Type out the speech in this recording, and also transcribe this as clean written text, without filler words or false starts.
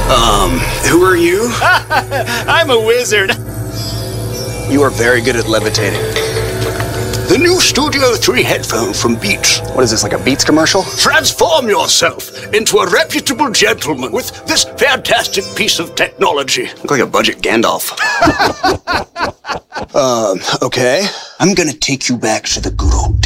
Who are you? I'm a wizard. You are very good at levitating. The new Studio 3 headphone from Beats. What is this, like a Beats commercial? Transform yourself into a reputable gentleman with this fantastic piece of technology. Look like a budget Gandalf. Okay. I'm gonna take you back to the good old